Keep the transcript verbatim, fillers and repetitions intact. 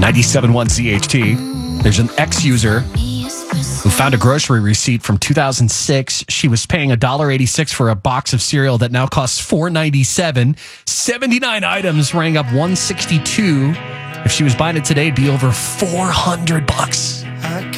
ninety-seven point one C H T. There's an ex-user who found a grocery receipt from two thousand six. She was paying one dollar and eighty-six cents for a box of cereal that now costs four dollars and ninety-seven cents. seventy-nine items rang up one hundred sixty-two dollars. If she was buying it today, it'd be over four hundred bucks.